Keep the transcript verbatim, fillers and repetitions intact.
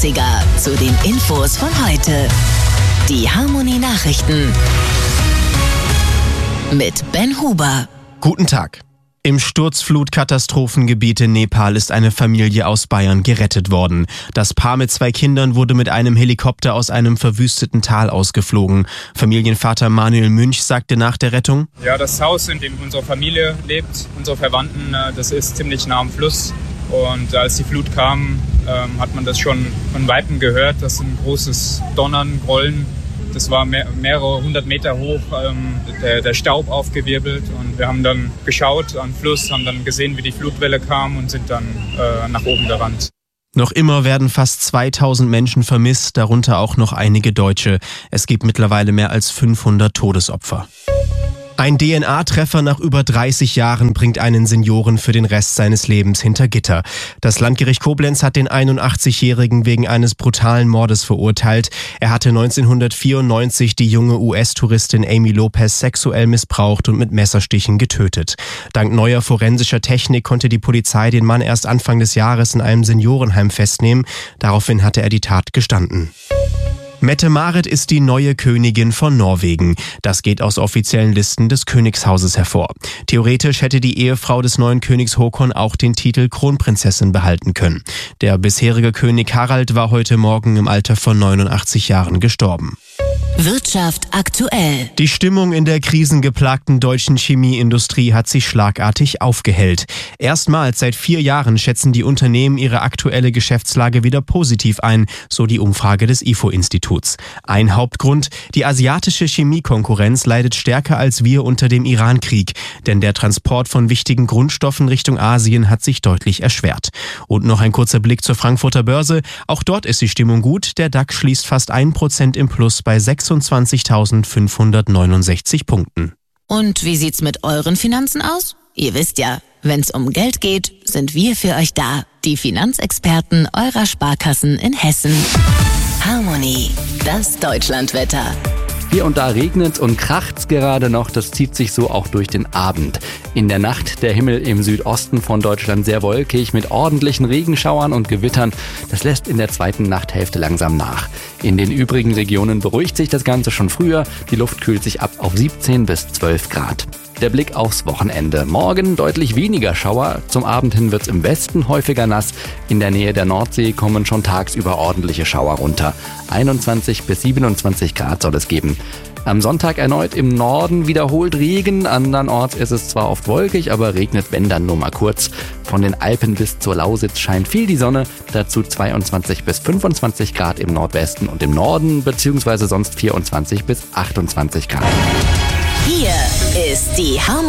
Zu den Infos von heute. Die Harmony Nachrichten mit Ben Huber. Guten Tag. Im Sturzflutkatastrophengebiet in Nepal ist eine Familie aus Bayern gerettet worden. Das Paar mit zwei Kindern wurde mit einem Helikopter aus einem verwüsteten Tal ausgeflogen. Familienvater Manuel Münch sagte nach der Rettung: Ja, das Haus, in dem unsere Familie lebt, unsere Verwandten, das ist ziemlich nah am Fluss. Und als die Flut kam, ähm, hat man das schon von Weitem gehört. Das ist ein großes Donnern, Grollen. Das war mehr, mehrere hundert Meter hoch, ähm, der, der Staub aufgewirbelt. Und wir haben dann geschaut am Fluss, haben dann gesehen, wie die Flutwelle kam und sind dann äh, nach oben gerannt. Noch immer werden fast zweitausend Menschen vermisst, darunter auch noch einige Deutsche. Es gibt mittlerweile mehr als fünfhundert Todesopfer. Ein D N A-Treffer nach über dreißig Jahren bringt einen Senioren für den Rest seines Lebens hinter Gitter. Das Landgericht Koblenz hat den einundachtzigjährigen wegen eines brutalen Mordes verurteilt. Er hatte neunzehnhundertvierundneunzig die junge U S-Touristin Amy Lopez sexuell missbraucht und mit Messerstichen getötet. Dank neuer forensischer Technik konnte die Polizei den Mann erst Anfang des Jahres in einem Seniorenheim festnehmen. Daraufhin hatte er die Tat gestanden. Mette-Marit ist die neue Königin von Norwegen. Das geht aus offiziellen Listen des Königshauses hervor. Theoretisch hätte die Ehefrau des neuen Königs Håkon auch den Titel Kronprinzessin behalten können. Der bisherige König Harald war heute Morgen im Alter von neunundachtzig Jahren gestorben. Wirtschaft aktuell. Die Stimmung in der krisengeplagten deutschen Chemieindustrie hat sich schlagartig aufgehellt. Erstmals seit vier Jahren schätzen die Unternehmen ihre aktuelle Geschäftslage wieder positiv ein, so die Umfrage des I F O-Instituts. Ein Hauptgrund: die asiatische Chemiekonkurrenz leidet stärker als wir unter dem Iran-Krieg, denn der Transport von wichtigen Grundstoffen Richtung Asien hat sich deutlich erschwert. Und noch ein kurzer Blick zur Frankfurter Börse. Auch dort ist die Stimmung gut. Der DAX schließt fast ein Prozent im Plus bei sechsundzwanzigtausendfünfhundertneunundsechzig Punkten. Und wie sieht's mit euren Finanzen aus? Ihr wisst ja, wenn's um Geld geht, sind wir für euch da. Die Finanzexperten eurer Sparkassen in Hessen. Harmony, das Deutschlandwetter. Hier und da regnet's und kracht's gerade noch, das zieht sich so auch durch den Abend. In der Nacht der Himmel im Südosten von Deutschland sehr wolkig mit ordentlichen Regenschauern und Gewittern. Das lässt in der zweiten Nachthälfte langsam nach. In den übrigen Regionen beruhigt sich das Ganze schon früher. Die Luft kühlt sich ab auf siebzehn bis zwölf Grad. Der Blick aufs Wochenende. Morgen deutlich weniger Schauer. Zum Abend hin wird's im Westen häufiger nass. In der Nähe der Nordsee kommen schon tagsüber ordentliche Schauer runter. einundzwanzig bis siebenundzwanzig Grad soll es geben. Am Sonntag erneut im Norden wiederholt Regen. Andernorts ist es zwar oft wolkig, aber regnet, wenn dann nur mal kurz. Von den Alpen bis zur Lausitz scheint viel die Sonne. Dazu zweiundzwanzig bis fünfundzwanzig Grad im Nordwesten und im Norden, beziehungsweise sonst vierundzwanzig bis achtundzwanzig Grad. Hier ist die Harmony.